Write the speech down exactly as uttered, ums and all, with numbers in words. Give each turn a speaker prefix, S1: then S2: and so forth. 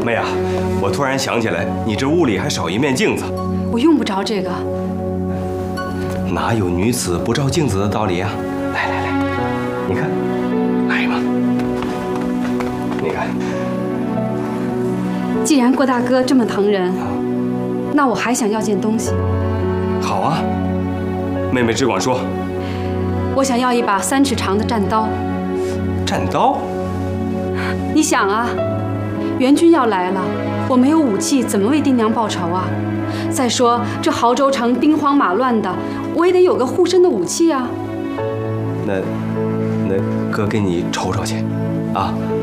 S1: 妹啊，我突然想起来，你这屋里还少一面镜子。
S2: 我用不着这个。
S1: 哪有女子不照镜子的道理啊？来来来，你看，来嘛，你看。
S2: 既然郭大哥这么疼人，那我还想要件东西。
S1: 好啊，妹妹只管说。
S2: 我想要一把三尺长的战刀。
S1: 战刀？
S2: 你想啊，援军要来了，我没有武器，怎么为爹娘报仇啊？再说这亳州城兵荒马乱的，我也得有个护身的武器啊。
S1: 那，那哥给你瞅瞅去，啊，